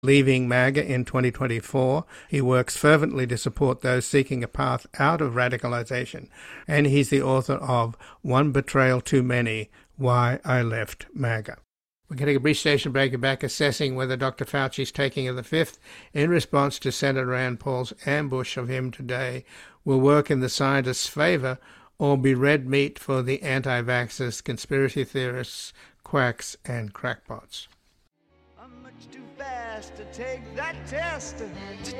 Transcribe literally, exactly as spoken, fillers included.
Leaving MAGA in twenty twenty-four, he works fervently to support those seeking a path out of radicalization, and he's the author of One Betrayal Too Many, Why I Left MAGA. We're going to take a brief station break and back assessing whether Doctor Fauci's taking of the fifth in response to Senator Rand Paul's ambush of him today will work in the scientists' favor or be red meat for the anti-vaxxers, conspiracy theorists, quacks, and crackpots. I'm much too fast to take that test.